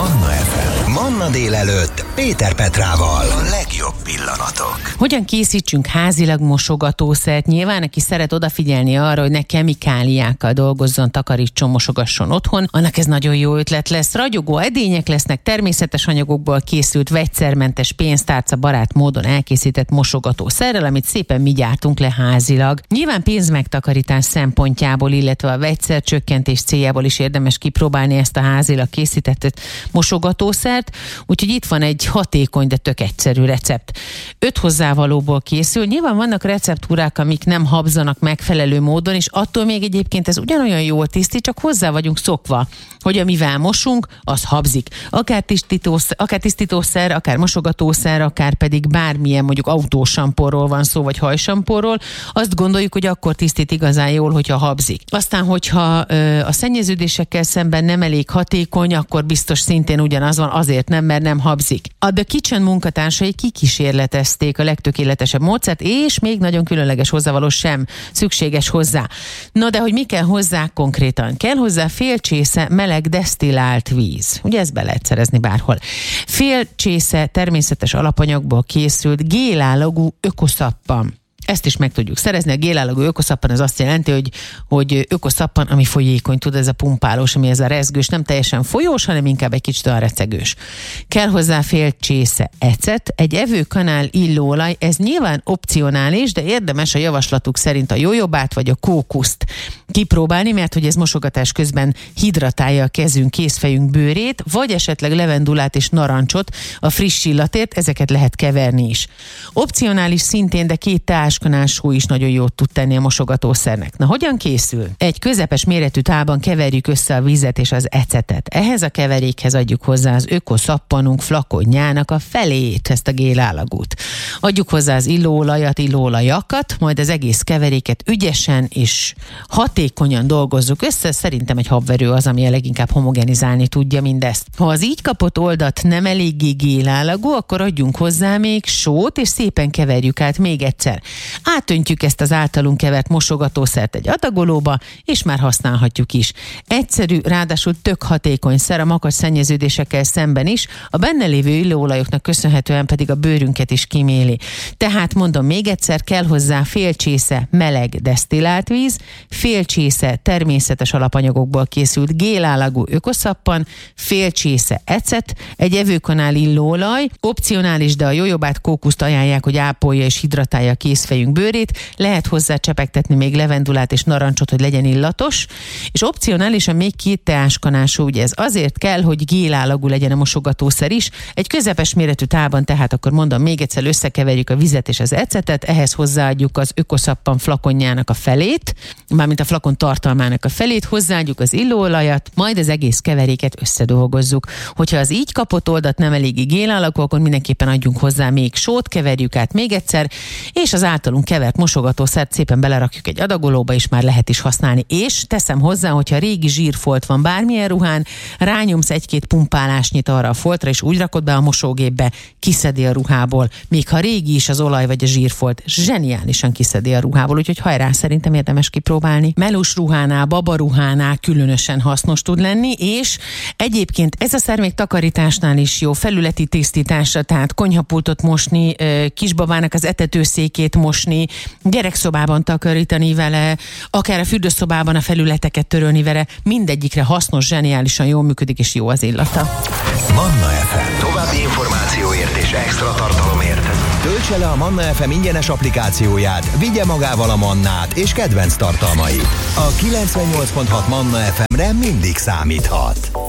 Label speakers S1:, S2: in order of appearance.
S1: Manna FM. Manna délelőtt Péter Petrával. A legjobb pillanatok.
S2: Hogyan készítsünk házilag mosogatószert? Nyilván, aki szeret odafigyelni arra, hogy ne kemikáliákkal dolgozzon, takarítson, mosogasson otthon, annak ez nagyon jó ötlet lesz. Ragyogó edények lesznek, természetes anyagokból készült, vegyszermentes, pénztárca barát módon elkészített mosogatószerrel, amit szépen mi gyártunk le házilag. Nyilván pénzmegtakarítás szempontjából, illetve a vegyszercsökkentés céljából is érdemes kipróbálni ezt a házilag készített mosogatószert, úgyhogy itt van egy hatékony, de tök egyszerű recept. 5 hozzávalóból készül. Nyilván vannak receptúrák, amik nem habzanak megfelelő módon, és attól még egyébként ez ugyanolyan jól tisztít, csak hozzá vagyunk szokva, hogy amivel mosunk, az habzik. Akár tisztítószer, akár mosogatószer, akár pedig bármilyen, mondjuk autósamporról van szó, vagy hajsamporról, azt gondoljuk, hogy akkor tisztít igazán jól, hogyha habzik. Aztán, hogyha a szennyeződésekkel szemben nem elég hatékony, akkor biztos szintén ugyanaz van, azért nem, mert nem habzik. A The Kitchen munkatársai kikísérletezték a legtökéletesebb módszert, és még nagyon különleges hozzávaló sem szükséges hozzá. Na de hogy mi kell hozzá konkrétan? Kell hozzá fél csésze meleg desztillált víz. Ugye ezt be lehet szerezni bárhol. Fél csésze természetes alapanyagból készült gélállagú ökoszappan. Ezt is meg tudjuk szerezni. A gélállagú ökoszappan az azt jelenti, hogy ökoszappan, ami folyékony, tud, ez a pumpálós, ami ez a rezgős, nem teljesen folyós, hanem inkább egy kicsit olyan recegős. Kell hozzá fél csésze ecet, egy evőkanál illóolaj, ez nyilván opcionális, de érdemes a javaslatuk szerint a jójobát vagy a kókuszt kipróbálni, mert hogy ez mosogatás közben hidratálja a kezünk, kézfejünk bőrét, vagy esetleg levendulát és narancsot a friss illatért, ezeket lehet keverni is. Opcionális szintén, de 2 társkanál só is nagyon jót tud tenni a mosogatószernek. Na, hogyan készül? Egy közepes méretű tálban keverjük össze a vizet és az ecetet. Ehhez a keverékhez adjuk hozzá az ökoszappanunk flakonjának a felét, ezt a gélállagút. Adjuk hozzá az illóolajat, illóolajakat, majd az egész keveréket ügyesen és hatékonyan dolgozzuk össze. Szerintem egy habverő az, ami a leginkább homogenizálni tudja mindezt. Ha az így kapott oldat nem eléggé gélállagú, akkor adjunk hozzá még sót, és szépen keverjük át még egyszer. Átöntjük ezt az általunk kevert mosogatószert egy adagolóba, és már használhatjuk is. Egyszerű, ráadásul tök hatékony szer a makacs szennyeződésekkel szemben is, a benne lévő illóolajoknak köszönhetően pedig a bőrünket is kíméli. Tehát mondom még egyszer, kell hozzá fél csésze meleg desztillált víz, fél csésze természetes alapanyagokból készült gélállagú ökoszappan, fél csésze ecet, egy evőkanál illóolaj, opcionális, de a jójobát kókuszt ajánlják, hogy ápolja és hidratálja a kézfejünk bőrét, lehet hozzá csepegtetni még levendulát és narancsot, hogy legyen illatos, és opcionálisan még 2 teáskanál só, ugye ez azért kell, hogy gélállagú legyen a mosogatószer is, egy közepes méretű tálban, tehát akkor mondom még egyszer, összekeverjük a vizet és az ecetet, ehhez hozzáadjuk az ökoszappan flakonjának a felét, mármint a flakon tartalmának a felét, hozzáadjuk az illóolajat, majd az egész keveréket összedolgozzuk. Hogyha az így kapott oldat nem eléggé gélállagú, akkor mindenképpen adjunk hozzá még sót, keverjük át még egyszer, és az általunk kevert mosogatószert szépen belerakjuk egy adagolóba, és már lehet is használni. És teszem hozzá, hogyha régi zsírfolt van bármilyen ruhán, rányomsz 1-2 pumpálásnyit arra a foltra, és úgy rakod be a mosógépbe, kiszedi a ruhából. Még ha régi is az olaj vagy a zsírfolt, zseniálisan kiszedi a ruhából, úgyhogy hajrá, szerintem érdemes kipróbálni. Melós ruhánál, babaruhánál különösen hasznos tud lenni, és egyébként ez a szer még takarításnál is jó, felületi tisztításra, tehát konyhapultot mosni, kisbabának az etetőszékét mosni, gyerekszobában takarítani vele, akár a fürdőszobában a felületeket törölni vele, mindegyikre hasznos, zseniálisan jól működik, és jó az illata.
S1: Manna FM. További információért és extra tartalomért töltse le a Manna FM ingyenes applikációját, vigye magával a mannát és kedvenc tartalmait. A 98.6 Manna FM-re mindig számíthat.